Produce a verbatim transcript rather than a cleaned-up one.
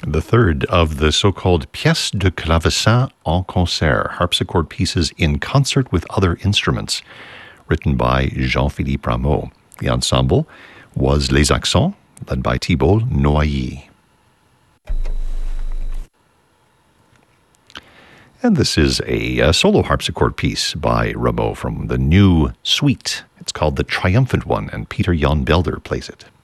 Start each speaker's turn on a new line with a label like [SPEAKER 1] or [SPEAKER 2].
[SPEAKER 1] The third of the so-called pièces de clavecin en concert, harpsichord pieces in concert with other instruments, written by Jean-Philippe Rameau. The ensemble was Les Accents, led by Thibault Noailly. And this is a, a solo harpsichord piece by Rameau from the new suite. It's called The Triumphant One, and Peter Jan Belder plays it.